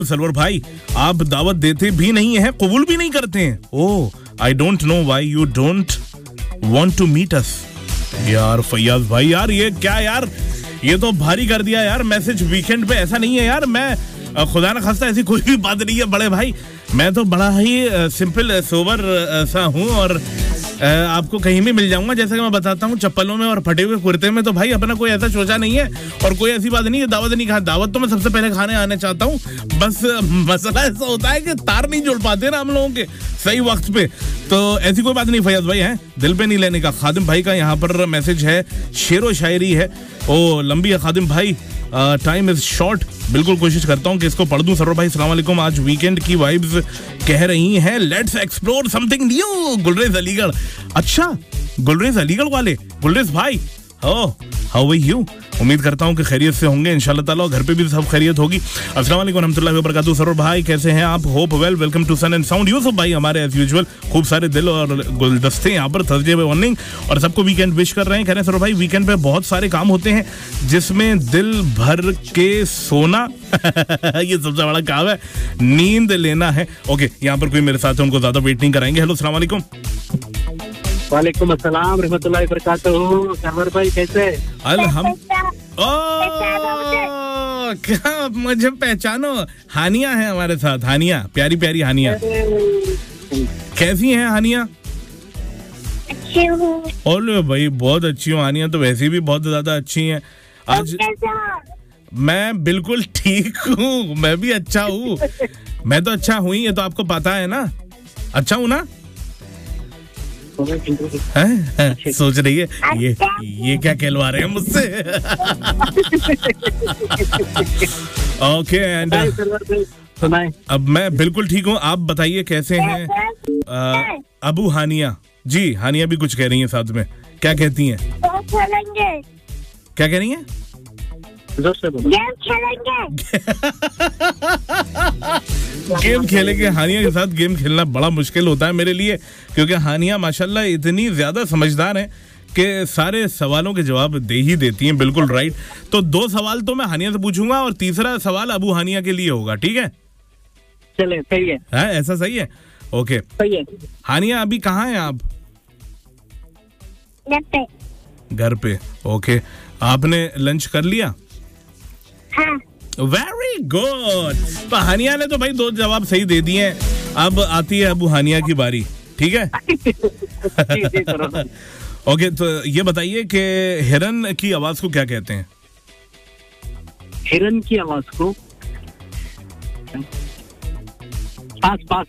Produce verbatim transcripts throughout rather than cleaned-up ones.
सलवर भाई, आप दावत देते भी नहीं हैं, कबूल भी नहीं करते हैं। ओह, I don't know why you don't want to meet us. यार फैयाज भाई, यार ये क्या यार, ये तो भारी कर दिया यार मैसेज वीकेंड पे। ऐसा नहीं है यार, मैं खुदा न खास्ता ऐसी कोई भी बात नहीं है बड़े भाई, मैं तो बड़ा ही सिंपल सोबर सा हूँ और आपको कहीं भी मिल जाऊंगा, जैसे कि मैं बताता हूँ, चप्पलों में और फटे हुए कुर्ते में। तो भाई अपना कोई ऐसा सोचा नहीं है और कोई ऐसी बात नहीं है दावत नहीं खा, दावत तो मैं सबसे पहले खाने आने चाहता हूँ, बस मसला ऐसा होता है कि तार नहीं जुड़ पाते ना हम लोगों के सही वक्त पे। तो ऐसी कोई बात नहीं फैयाज भाई, है दिल पे नहीं लेने का। खादिम भाई का यहाँ पर मैसेज है, शेरो शायरी है, ओ लंबी है खादिम भाई, टाइम इज शॉर्ट। बिल्कुल कोशिश करता हूँ कि इसको पढ़ दूं। सरोवर भाई अस्सलाम वालेकुम, आज वीकेंड की वाइब्स कह रही हैं let's explore something new. Gulrez Aligarh, अच्छा गुलरेज अलीगढ़ वाले गुलरेज भाई, ओ हाउ आर यू? उम्मीद करता हूँ कि खैरियत से होंगे इंशाल्लाह ताला, घर पे भी सब खैरियत होगी। अस्सलाम वालेकुम रहमतुल्लाहि व बरकातहू। सरोवर भाई कैसे हैं आप? Hope well, welcome to sun and sound. Yusuf भाई हमारे एज यूजुअल खूब सारे दिल और गुलदस्ते यहाँ पर थर्सडे मॉर्निंग और सबको वीकेंड विश कर रहे हैं। कह रहे हैं सरोवर भाई वीकेंड पे बहुत सारे काम होते हैं जिसमें दिल भर के सोना ये सबसे बड़ा काम है, नींद लेना है। ओके, यहाँ पर कोई मेरे साथ है, उनको ज्यादा वेट नहीं कराएंगे। हेलो अस्सलाम वालेकुम। वालेकुम अस्सलाम रहमतुल्लाहि व बरकातहू। सरवर भाई कैसे? अलहम ओ क्या, मुझे पहचानो, हानिया है हमारे साथ, हानिया, प्यारी प्यारी हानिया। कैसी हैं हानिया? अच्छी हूँ। ओले भाई बहुत अच्छी हूँ हानिया, तो वैसे भी बहुत ज्यादा अच्छी हैं। आज मैं बिल्कुल ठीक हूँ, मैं भी अच्छा हूँ, मैं तो अच्छा हूँ ही, ये तो आपको पता है ना, अच्छा हूँ ना? है? सोच रही है ये ये क्या कहलवा रहे हैं मुझसे। ओके एंड अब मैं बिल्कुल ठीक हूँ, आप बताइए कैसे हैं? आ, अबू हानिया जी, हानिया भी कुछ कह रही हैं साथ में, क्या कहती हैं? क्या कह रही हैं? गेम खेलेंगे। गेम खेलेंगे। हानिया के साथ गेम खेलना बड़ा मुश्किल होता है मेरे लिए, क्योंकि हानिया माशाल्लाह इतनी ज्यादा समझदार है कि सारे सवालों के जवाब दे ही देती हैं। बिल्कुल राइट। तो दो सवाल तो मैं हानिया से पूछूंगा और तीसरा सवाल अबू हानिया के लिए होगा, ठीक है? चले, सही है। है ऐसा सही है? ओके सही है। हानिया अभी कहाँ हैं आप? घर पे। घर पे, ओके। आपने लंच कर लिया? हाँ। Very good. तो हानिया ने तो भाई दो जवाब सही दे दिए हैं, अब आती है अबू हानिया की बारी, ठीक है? ओके, तो ये बताइए कि हिरन की आवाज को क्या कहते हैं? हिरन की आवाज को पास पास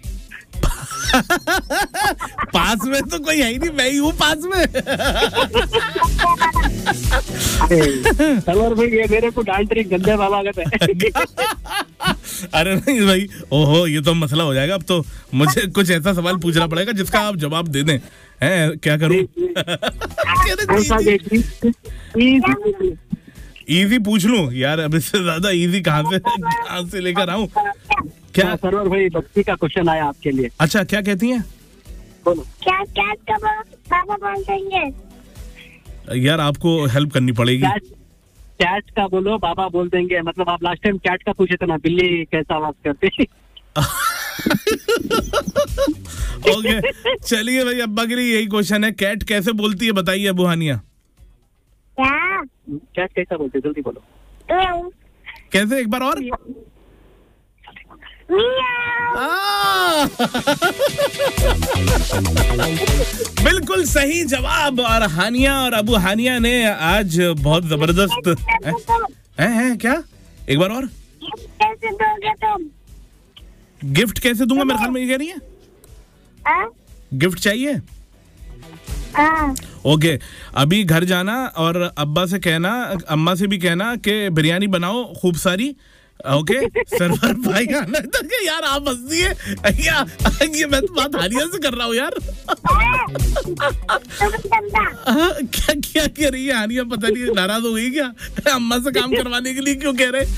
पास में तो कोई है ही नहीं, मैं ही हूँ पास में। सलवर भाई ये मेरे को डांट रही, गंदे बाबा कहते। अरे नहीं भाई, ओहो ये तो मसला हो जाएगा। अब तो मुझे कुछ ऐसा सवाल पूछना पड़ेगा जिसका आप जवाब दे दें। हैं, क्या करूं? इजी पूछ लूं यार, अब इससे ज्यादा इजी कहाँ से कहाँ से लेकर आऊं? क्या सरवर भाई भक्ति का क्वेश्चन आया आपके लिए। अच्छा, क्या कहती हैं? बोलो। क्या कैट का पापा बोल देंगे? यार आपको हेल्प करनी पड़ेगी। कैट का बोलो बाबा बोल देंगे, मतलब आप लास्ट टाइम कैट का पूछे थे ना, बिल्ली कैसा आवाज करती। ओके चलिए भाई, अब्बा के लिए यही क्वेश्चन है, कैट कैसे बोलती है बताइए अबू हानिया। क्या? कैट कैसा बोलती है, जल्दी बोलो। कैसे, एक बार और? बिल्कुल सही जवाब। और हानिया और अबू हानिया ने आज बहुत जबरदस्त है, है, है क्या? एक बार और। कैसे दोगे तुम? गिफ्ट कैसे दूंगा, मेरे ख्याल में ये कह रही है। आ? गिफ्ट चाहिए? हाँ। ओके, अभी घर जाना और अब्बा से कहना, अम्मा से भी कहना कि बिरयानी बनाओ खूब सारी। ओके सरवर भाई आना तक यार, आप हंस दिए या ये मैं तो बात हानिया से कर रहा हूँ यार। क्या क्या कह रही है हानिया, पता नहीं नाराज हो गई क्या? अम्मा से काम करवाने के लिए क्यों कह रहे?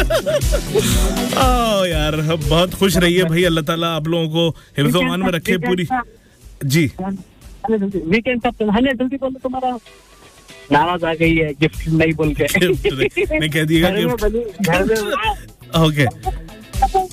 ओ यार बहुत खुश रहिए भाई, अल्लाह ताला आप लोगों को हिफ्ज़-ओ-मान में रखे पूरी। जी वीकेंड का हानिया जल्दी बोलो, तुम्हारा नाराज आ गई है, गिफ्ट नहीं बोल के। नहीं कह दिएगा गिफ्ट। Okay Okay.